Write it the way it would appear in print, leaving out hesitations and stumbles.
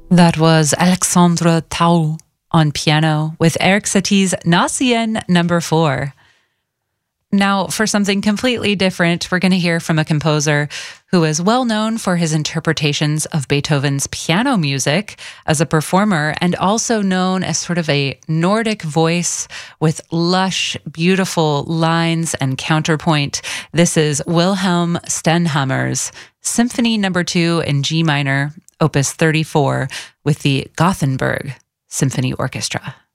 That was Alexandre Tau on piano with Eric Satie's Nacien number 4. Now, for something completely different, we're going to hear from a composer who is well known for his interpretations of Beethoven's piano music as a performer, and also known as sort of a Nordic voice with lush, beautiful lines and counterpoint. This is Wilhelm Stenhammar's Symphony number 2 in G minor, Opus 34, with the Gothenburg Symphony Orchestra.